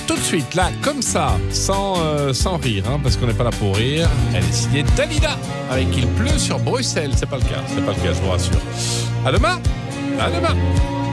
tout de suite, là, comme ça, sans rire, hein, parce qu'on n'est pas là pour rire. Elle est signée Dalida, avec Il pleut sur Bruxelles. C'est pas le cas, je vous rassure. À demain. À demain.